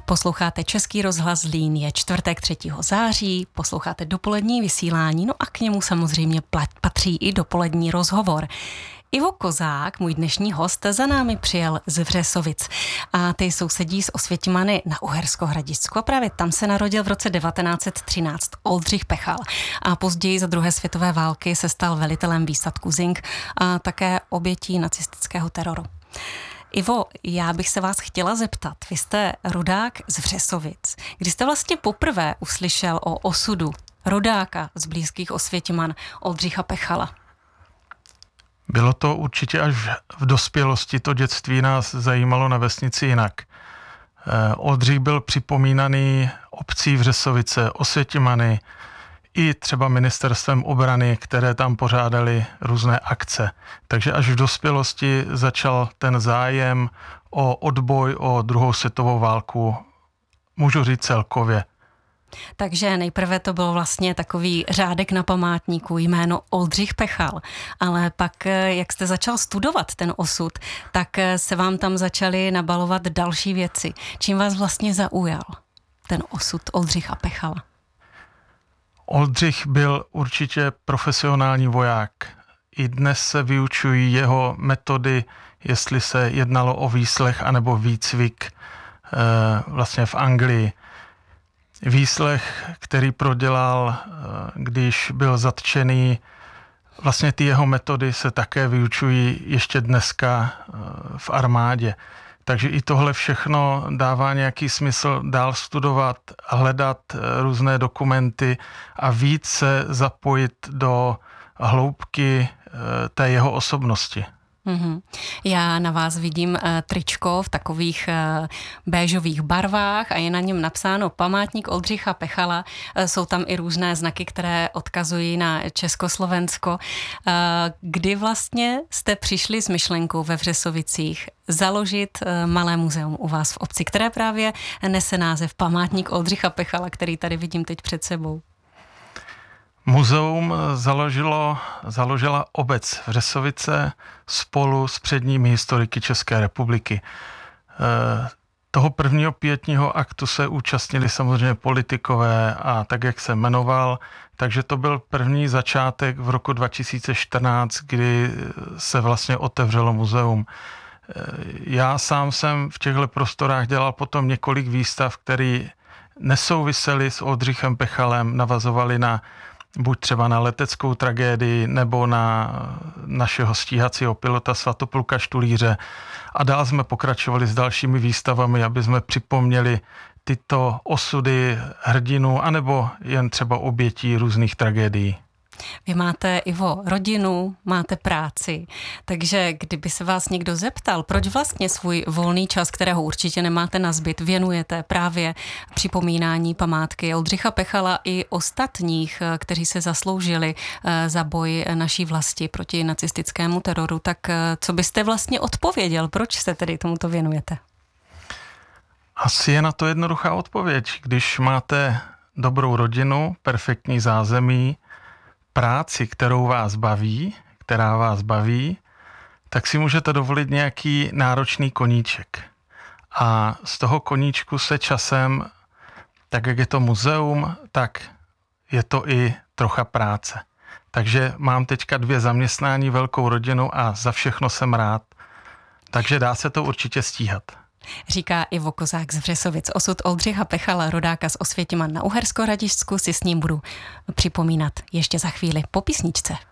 Posloucháte Český rozhlas Zlín, je čtvrtek 3. září, posloucháte dopolední vysílání, no a k němu samozřejmě patří i dopolední rozhovor. Ivo Kozák, můj dnešní host, za námi přijel z Vřesovic a ty sousedí s Osvětimany na Uherskohradišťsku a právě tam se narodil v roce 1913 Oldřich Pechal a později za druhé světové války se stal velitelem výsadku Zing a také obětí nacistického teroru. Ivo, já bych se vás chtěla zeptat, vy jste rodák z Vřesovic. Kdy jste vlastně poprvé uslyšel o osudu rodáka z blízkých Osvětiman Oldřicha Pechala? Bylo to určitě až v dospělosti, to dětství nás zajímalo na vesnici jinak. Oldřich byl připomínaný obcí Vřesovice, Osvětimany i třeba ministerstvem obrany, které tam pořádali různé akce. Takže až v dospělosti začal ten zájem o odboj, o druhou světovou válku, můžu říct celkově. Takže nejprve to bylo vlastně takový řádek na památníku, jméno Oldřich Pechal, ale pak, jak jste začal studovat ten osud, tak se vám tam začaly nabalovat další věci. Čím vás vlastně zaujal ten osud Oldřicha Pechala? Oldřich byl určitě profesionální voják. I dnes se vyučují jeho metody, jestli se jednalo o výslech anebo výcvik vlastně v Anglii. Výslech, který prodělal, když byl zatčený, vlastně ty jeho metody se také vyučují ještě dneska v armádě. Takže i tohle všechno dává nějaký smysl dál studovat, hledat různé dokumenty a víc se zapojit do hloubky té jeho osobnosti. Já na vás vidím tričko v takových béžových barvách a je na něm napsáno Památník Oldřicha Pechala. Jsou tam i různé znaky, které odkazují na Československo. Kdy vlastně jste přišli s myšlenkou ve Vřesovicích založit malé muzeum u vás v obci, které právě nese název Památník Oldřicha Pechala, který tady vidím teď před sebou? Muzeum založila obec Vřesovice spolu s předními historiky České republiky. Toho prvního pietního aktu se účastnili samozřejmě politikové a tak, jak se jmenoval, takže to byl první začátek v roku 2014, kdy se vlastně otevřelo muzeum. Já sám jsem v těchto prostorách dělal potom několik výstav, které nesouvisely s Oldřichem Pechalem, navazovaly na buď třeba na leteckou tragédii nebo na našeho stíhacího pilota Svatopluka Štulíře. A dál jsme pokračovali s dalšími výstavami, aby jsme připomněli tyto osudy hrdinů anebo jen třeba obětí různých tragédií. Vy máte, Ivo, rodinu, máte práci, takže kdyby se vás někdo zeptal, proč vlastně svůj volný čas, kterého určitě nemáte nazbyt, věnujete právě připomínání památky Oldřicha Pechala i ostatních, kteří se zasloužili za boj naší vlasti proti nacistickému teroru, tak co byste vlastně odpověděl, proč se tedy tomuto věnujete? Asi je na to jednoduchá odpověď. Když máte dobrou rodinu, perfektní zázemí, práci, která vás baví, tak si můžete dovolit nějaký náročný koníček. A z toho koníčku se časem, tak jak je to muzeum, tak je to i trocha práce. Takže mám teďka 2 zaměstnání, velkou rodinu a za všechno jsem rád. Takže dá se to určitě stíhat. Říká Ivo Kozák z Vřesovic. Osud Oldřicha Pechala, rodáka z Osvětiman na Uherskohradišťsku, si s ním budu připomínat ještě za chvíli po písničce.